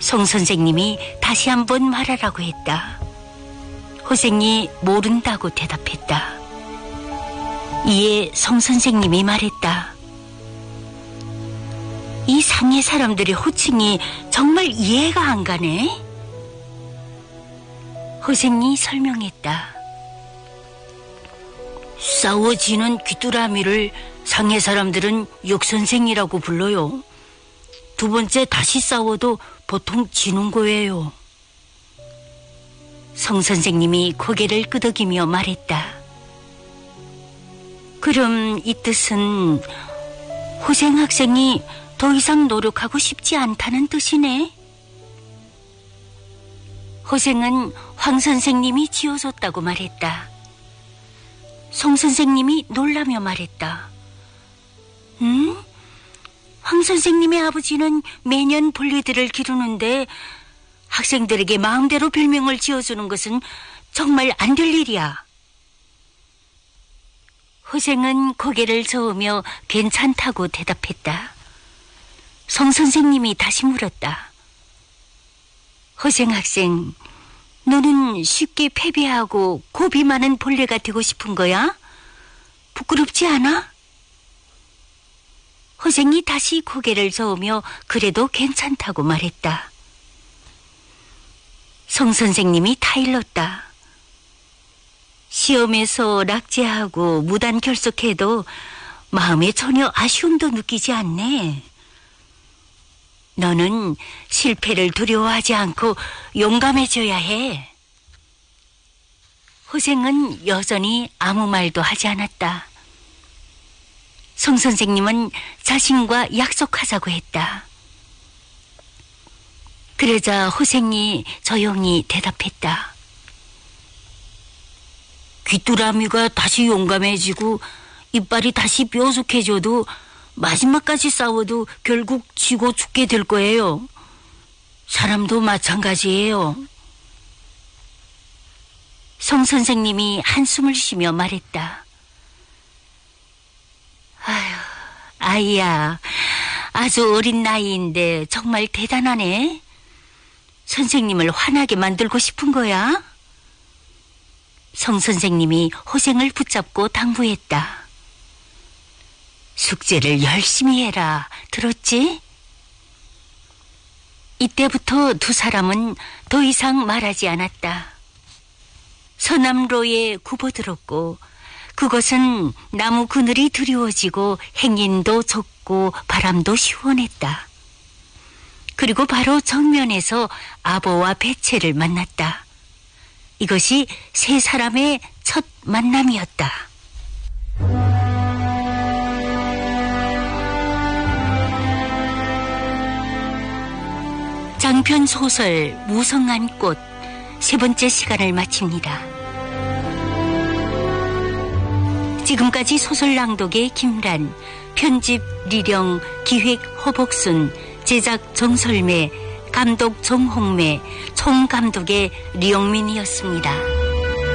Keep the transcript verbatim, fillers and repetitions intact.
송 선생님이 다시 한번 말하라고 했다. 호생이 모른다고 대답했다. 이에 송 선생님이 말했다. 이 상해 사람들의 호칭이 정말 이해가 안 가네. 호생이 설명했다. 싸워지는 귀뚜라미를 상해 사람들은 욕선생이라고 불러요. 두 번째 다시 싸워도 보통 지는 거예요. 송 선생님이 고개를 끄덕이며 말했다. 그럼 이 뜻은 호생 학생이 더 이상 노력하고 싶지 않다는 뜻이네. 호생은 황 선생님이 지어줬다고 말했다. 송 선생님이 놀라며 말했다. 음? 황 선생님의 아버지는 매년 본래들을 기르는데 학생들에게 마음대로 별명을 지어주는 것은 정말 안 될 일이야. 호생은 고개를 저으며 괜찮다고 대답했다. 송 선생님이 다시 물었다. 호생 학생, 너는 쉽게 패배하고 고비 많은 본래가 되고 싶은 거야? 부끄럽지 않아? 호생이 다시 고개를 저으며 그래도 괜찮다고 말했다. 송 선생님이 타일렀다. 시험에서 낙제하고 무단 결석해도 마음에 전혀 아쉬움도 느끼지 않네. 너는 실패를 두려워하지 않고 용감해져야 해. 호생은 여전히 아무 말도 하지 않았다. 송 선생님은 자신과 약속하자고 했다. 그러자 호생이 조용히 대답했다. 귀뚜라미가 다시 용감해지고 이빨이 다시 뾰족해져도 마지막까지 싸워도 결국 지고 죽게 될 거예요. 사람도 마찬가지예요. 송 선생님이 한숨을 쉬며 말했다. 아휴, 아이야, 아주 어린 나이인데 정말 대단하네. 선생님을 화나게 만들고 싶은 거야? 송 선생님이 호생을 붙잡고 당부했다. 숙제를 열심히 해라. 들었지? 이때부터 두 사람은 더 이상 말하지 않았다. 서남로에 굽어들었고 그것은 나무 그늘이 드리워지고 행인도 좁고 바람도 시원했다. 그리고 바로 정면에서 아보와 배채를 만났다. 이것이 세 사람의 첫 만남이었다. 장편 소설 무성한 꽃 세 번째 시간을 마칩니다. 지금까지 소설 낭독의 김란, 편집 리령, 기획 허복순, 제작 정설매, 감독 정홍매, 총감독의 류영민이었습니다.